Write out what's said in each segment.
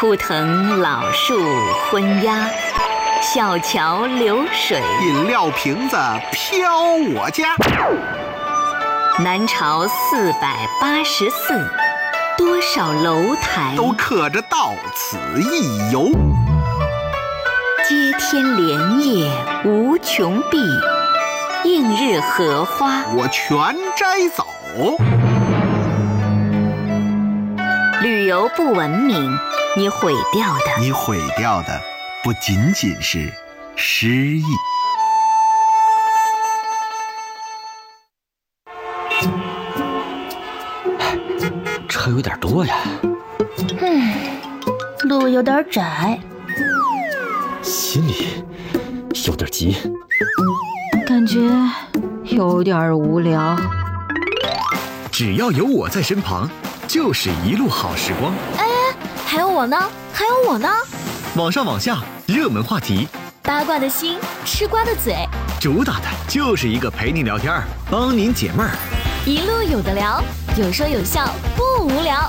枯藤老树昏鸦，小桥流水， 饮料瓶子飘我家。 南朝484，多少楼台都刻着到此一游。 接天莲叶无穷碧，映日荷花我全摘走。 旅游不文明，你毁掉的不仅仅是诗意。 车有点多呀。 路有点窄， 心里有点急， 感觉有点无聊。 只要有我在身旁，就是一路好时光。 还有我呢， 网上网下，热门话题， 八卦的心，吃瓜的嘴， 主打的就是一个陪您聊天，帮您解闷儿， 一路有的聊，有说有笑，不无聊。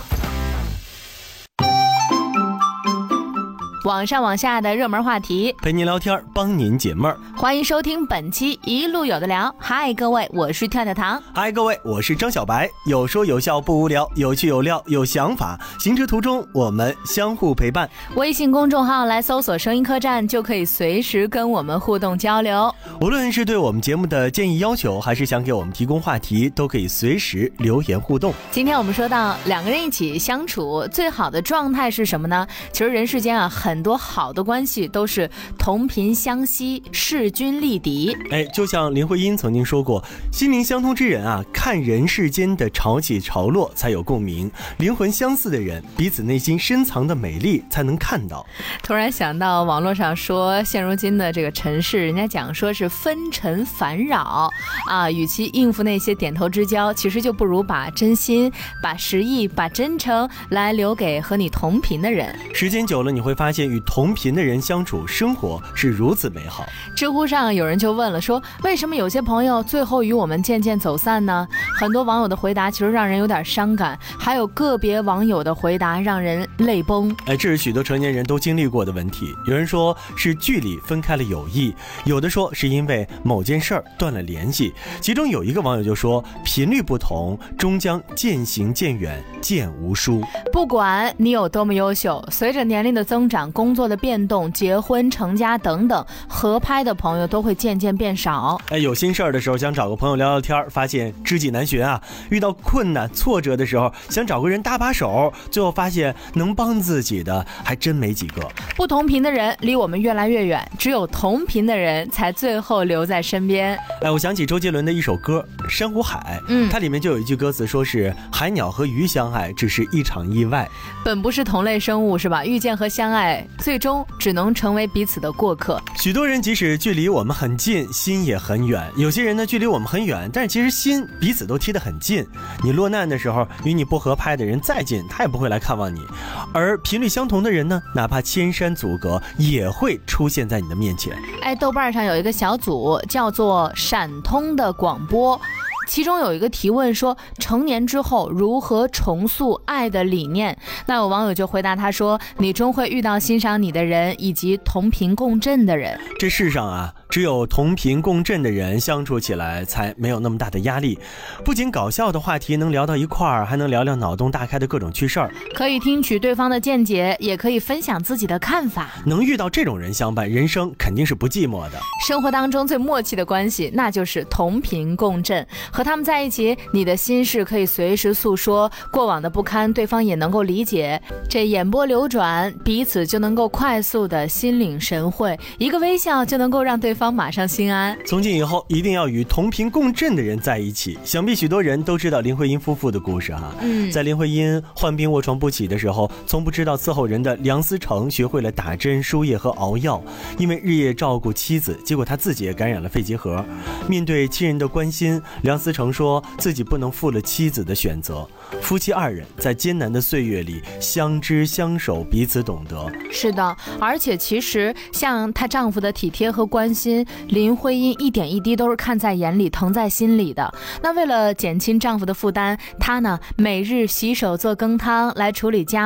网上网下的热门话题， 陪您聊天，帮您解闷儿。 欢迎收听本期一路有的聊。嗨，各位，我是跳跳糖。 嗨，各位，我是张小白。有说有笑不无聊，有趣有料有想法。行车途中，我们相互陪伴。 微信公众号来搜索声音客栈，就可以随时跟我们互动交流。 无论是对我们节目的建议要求，还是想给我们提供话题，都可以随时留言互动。 今天我们说到两个人一起相处最好的状态是什么呢？其实人世间很多好的关系都是同频相吸，势均力敌。 就像林徽因曾经说过，心灵相通之人看人世间的潮起潮落才有共鸣，灵魂相似的人，彼此内心深藏的美丽才能看到。 突然想到网络上说，现如今的这个尘世，人家讲说是纷尘烦扰与其应付那些点头之交，其实就不如把真心、把实意、把真诚来留给和你同频的人。 时间久了，你会发现与同频的人相处，生活是如此美好。 知乎上有人就问了，说为什么有些朋友最后与我们渐渐走散呢？很多网友的回答其实让人有点伤感，还有个别网友的回答让人泪崩。 这是许多成年人都经历过的问题。有人说是距离分开了友谊，有的说是因为某件事儿断了联系。其中有一个网友就说，频率不同，终将渐行渐远，渐无书。 不管你有多么优秀，随着年龄的增长，工作的变动，结婚成家等等，合拍的朋友都会渐渐变少。 有心事儿的时候想找个朋友聊聊天，发现知己难寻遇到困难挫折的时候想找个人搭把手，最后发现能帮自己的还真没几个。 不同频的人离我们越来越远，只有同频的人才最后留在身边。 我想起周杰伦的一首歌《珊瑚海》，它里面就有一句歌词说是海鸟和鱼相爱只是一场意外， 本不是同类生物是吧？遇见和相爱最终只能成为彼此的过客。 许多人即使距离我们很近，心也很远。有些人呢，距离我们很远，但是其实心彼此都贴得很近。你落难的时候，与你不合拍的人再近，他也不会来看望你。而频率相同的人呢，哪怕千山阻隔，也会出现在你的面前。 豆瓣上有一个小组叫做闪通的广播，其中有一个提问说，成年之后如何重塑爱的理念？那有网友就回答他说，你终会遇到欣赏你的人，以及同频共振的人。 这世上只有同频共振的人相处起来才没有那么大的压力。不仅搞笑的话题能聊到一块儿，还能聊聊脑洞大开的各种趣事儿。 可以听取对方的见解，也可以分享自己的看法。 能遇到这种人相伴，人生肯定是不寂寞的。 生活当中最默契的关系，那就是同频共振。和他们在一起，你的心事可以随时诉说，过往的不堪对方也能够理解，这眼波流转，彼此就能够快速的心领神会，一个微笑就能够让对方马上心安。 从今以后一定要与同频共振的人在一起。想必许多人都知道林徽因夫妇的故事在林徽因患病卧床不起的时候，从不知道伺候人的梁思成学会了打针输液和熬药，因为日夜照顾妻子，结果他自己也感染了肺结核。面对亲人的关心，梁思成说自己不能负了妻子的选择。夫妻二人在艰难的岁月里相知相守，彼此懂得。 是的，而且其实像她丈夫的体贴和关心，林徽因一点一滴都是看在眼里，疼在心里的。那为了减轻丈夫的负担，她呢每日洗手做羹汤来处理家